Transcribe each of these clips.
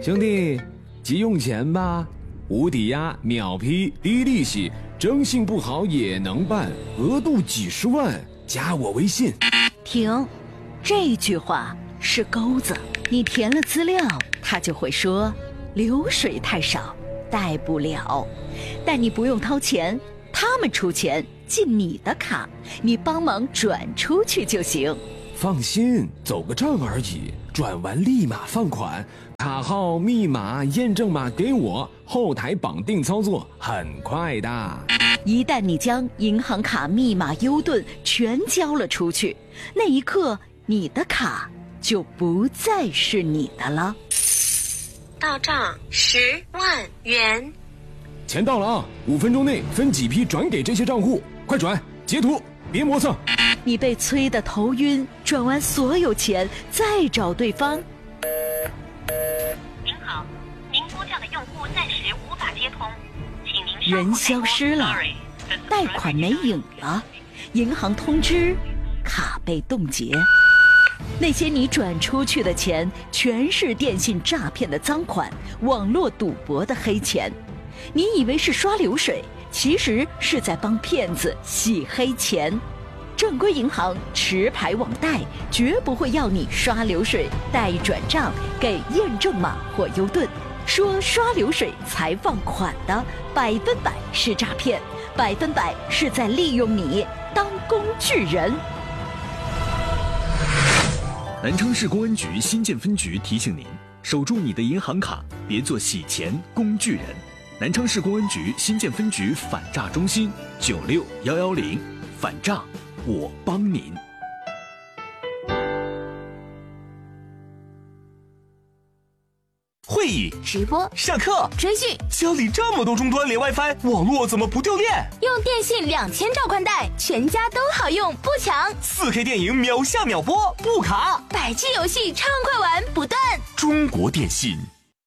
兄弟，急用钱吧？无抵押、秒批、低利息，征信不好也能办，额度几十万，加我微信。 停，这句话是钩子，你填了资料，他就会说流水太少，贷不了。但你不用掏钱，他们出钱进你的卡，你帮忙转出去就行。 放心，走个账而已，转完立马放款，卡号、密码、验证码给我，后台绑定操作，很快的。 一旦你将银行卡密码优盾全交了出去，那一刻你的卡就不再是你的了。 到账10万元， 钱到了啊！5分钟内分几批转给这些账户，快转，截图，别磨蹭。 你被催得头晕，转完所有钱再找对方。 您好，您拨叫的用户暂时无法接通，请您人消失了，贷款没影了，银行通知卡被冻结。那些你转出去的钱全是电信诈骗的赃款，网络赌博的黑钱。你以为是刷流水，其实是在帮骗子洗黑钱。正规银行持牌网贷绝不会要你刷流水、贷转账、给验证码或优盾，说刷流水才放款的100%是诈骗，100%是在利用你当工具人。 南昌市公安局新建分局提醒您：守住你的银行卡，别做洗钱工具人。南昌市公安局新建分局反诈中心96110，反诈我帮您。 会议、 直播、 上课、 追剧， 家里这么多终端连 WiFi， 网络怎么不掉电？ 用电信2000兆宽带，全家都好用，不抢。 4K 电影秒下秒播，不卡。 100G 游戏畅快玩不断。 中国电信。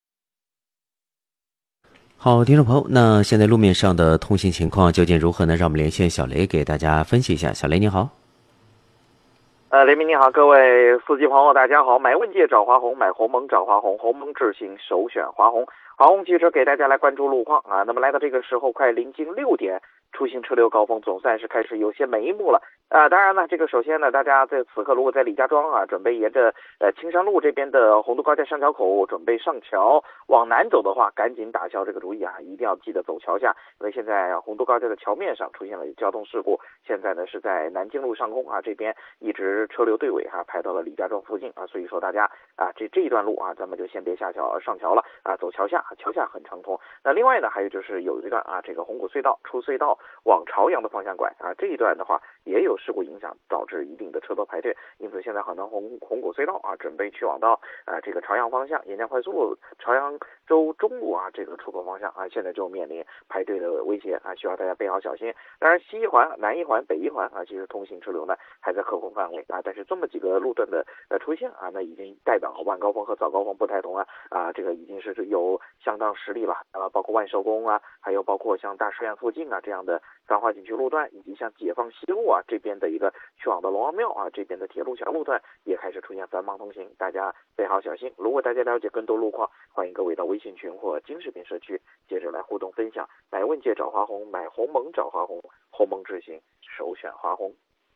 好，听众朋友，那现在路面上的通行情况究竟如何呢？让我们连线小雷给大家分析一下。小雷你好。 雷鸣你好，各位司机朋友大家好。买问界找华虹，买鸿蒙找华虹，鸿蒙智行首选华虹。华虹汽车给大家来关注路况啊。那么来到这个时候，快临近6点，出行车流高峰总算是开始有些眉目了啊。当然呢，这个首先呢，大家在此刻如果在李家庄啊，准备沿着青山路这边的洪都高架上桥口准备上桥往南走的话，赶紧打消这个主意啊，一定要记得走桥下，因为现在洪都高架的桥面上出现了交通事故，现在呢是在南京路上空啊这边一直车流队尾哈排到了李家庄附近啊，所以说大家啊这一段路啊，咱们就先别上桥了啊，走桥下很畅通。那另外呢，还有就是有一段啊，这个红谷隧道出隧道往朝阳的方向拐啊，这一段的话也有事故影响，导致一定的车头排队，因此现在很多红谷隧道啊，准备去往到这个朝阳方向沿江快速路朝阳州中路啊这个出口方向啊，现在就面临排队的威胁啊，需要大家备好小心。当然西一环、南一环、北一环啊，其实通行车流呢还在可控范围啊，但是这么几个路段的出现啊，那已经代表晚高峰和早高峰不太同了啊，这个已经是有相当实力了啊，包括万寿宫啊，还有包括像大师院附近啊这样的繁华景区路段，以及像解放西路啊这边的一个去往的龙王庙啊这边的铁路桥路段也开始出现繁忙通行，大家备好小心。如果大家了解更多路况，欢迎各位到微信群或金视频社区接着来互动分享。买问界找华虹，买鸿蒙找华虹，鸿蒙智行首选华虹。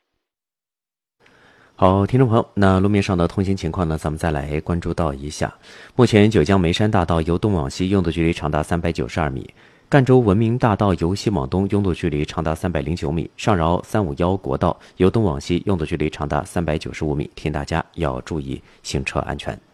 好，听众朋友，那路面上的通行情况呢，咱们再来关注到一下。目前九江眉山大道由东往西拥堵距离长达392米，赣州文明大道由西往东拥堵距离长达309米，上饶351国道由东往西拥堵距离长达395米，提醒大家要注意行车安全。